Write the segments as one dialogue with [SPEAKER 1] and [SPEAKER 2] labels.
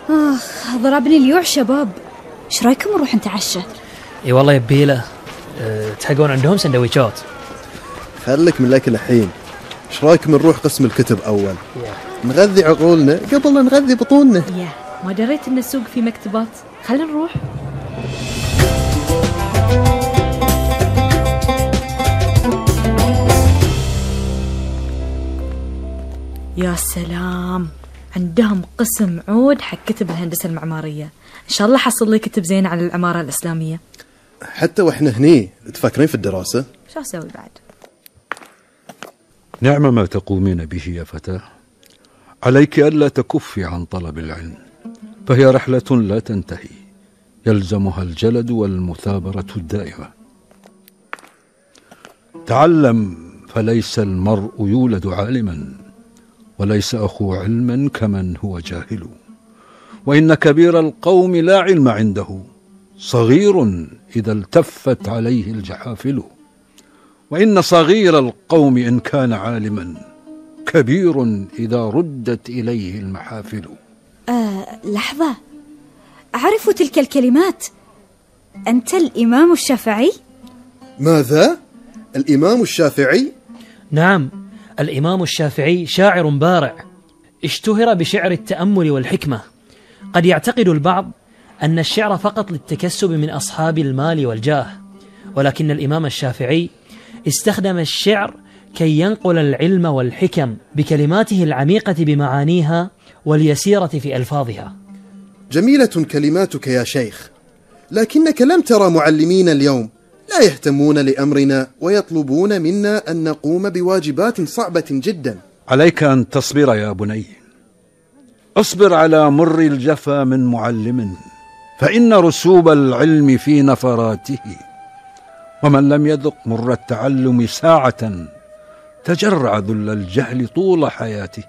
[SPEAKER 1] ضربني اليوع شباب. ايش رايكم نروح نتعشى؟
[SPEAKER 2] اي والله يبيله. تحقون عندهم سندويشات؟
[SPEAKER 3] خليك من الاكل الحين. ايش رايكم نروح قسم الكتب اول؟ نغذي عقولنا قبل لا نغذي بطوننا.
[SPEAKER 1] ما دريت ان السوق في مكتبات. خلينا نروح. يا سلام، عندهم قسم عود حق كتب الهندسة المعمارية. إن شاء الله حصل لي كتب زين على العمارة الإسلامية.
[SPEAKER 3] حتى وإحنا هني تفكرين في الدراسة؟
[SPEAKER 1] شو أسوي بعد؟
[SPEAKER 4] نعم ما تقومين به يا فتاة. عليك ألا تكفي عن طلب العلم، فهي رحلة لا تنتهي، يلزمها الجلد والمثابرة الدائمة. تعلم، فليس المرء يولد عالما، وليس أخو علم كمن هو جاهل. وإن كبير القوم لا علم عنده، صغير إذا التفت عليه الجحافل. وإن صغير القوم إن كان عالما، كبير إذا ردت إليه المحافل.
[SPEAKER 1] لحظة، أعرف تلك الكلمات. أنت الإمام الشافعي؟
[SPEAKER 3] ماذا؟ الإمام الشافعي؟
[SPEAKER 2] نعم، الإمام الشافعي شاعر بارع، اشتهر بشعر التأمل والحكمة. قد يعتقد البعض أن الشعر فقط للتكسب من أصحاب المال والجاه، ولكن الإمام الشافعي استخدم الشعر كي ينقل العلم والحكم بكلماته العميقة بمعانيها واليسيرة في ألفاظها.
[SPEAKER 3] جميلة كلماتك يا شيخ، لكنك لم ترى معلمين اليوم لا يهتمون لأمرنا ويطلبون منا أن نقوم بواجبات صعبة جدا.
[SPEAKER 4] عليك أن تصبر يا بني، اصبر على مر الجفا من معلم، فإن رسوب العلم في نفراته. ومن لم يذق مر التعلم ساعة، تجرع ذل الجهل طول حياته.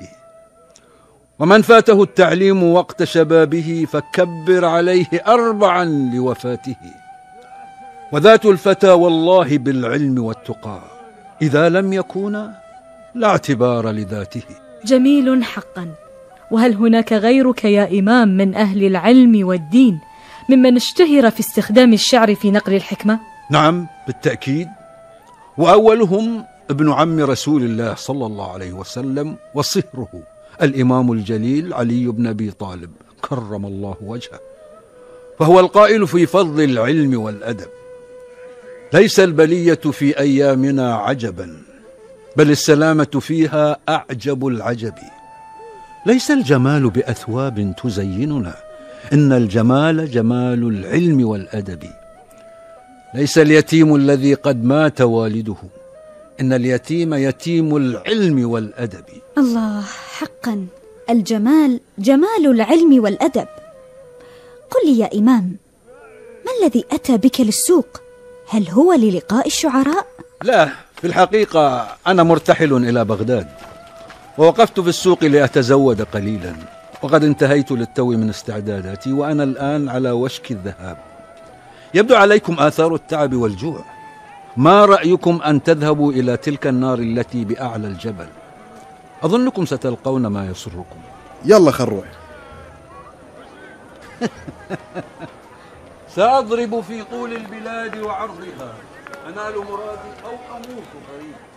[SPEAKER 4] ومن فاته التعليم وقت شبابه، فكبر عليه 4 لوفاته. وذات الفتى والله بالعلم والتقى، إذا لم يكونا لا اعتبار لذاته.
[SPEAKER 1] جميل حقا. وهل هناك غيرك يا إمام من أهل العلم والدين ممن اشتهر في استخدام الشعر في نقل الحكمة؟
[SPEAKER 4] نعم بالتأكيد، وأولهم ابن عم رسول الله صلى الله عليه وسلم وصهره الإمام الجليل علي بن أبي طالب كرم الله وجهه، فهو القائل في فضل العلم والأدب: ليس البلية في أيامنا عجبا، بل السلامة فيها أعجب العجب. ليس الجمال بأثواب تزيننا، إن الجمال جمال العلم والأدب. ليس اليتيم الذي قد مات والده، إن اليتيم يتيم العلم والأدب.
[SPEAKER 1] الله، حقا الجمال جمال العلم والأدب. قل لي يا إمام، ما الذي أتى بك للسوق؟ هل هو للقاء الشعراء؟
[SPEAKER 4] لا، في الحقيقة أنا مرتحل إلى بغداد، ووقفت في السوق لأتزود قليلا، وقد انتهيت للتو من استعداداتي، وأنا الآن على وشك الذهاب. يبدو عليكم آثار التعب والجوع. ما رأيكم أن تذهبوا إلى تلك النار التي بأعلى الجبل؟ أظنكم ستلقون ما يسركم.
[SPEAKER 3] يلا خل نروح.
[SPEAKER 4] سأضرب في طول البلاد وعرضها، أنال مرادي أو أموت قريب.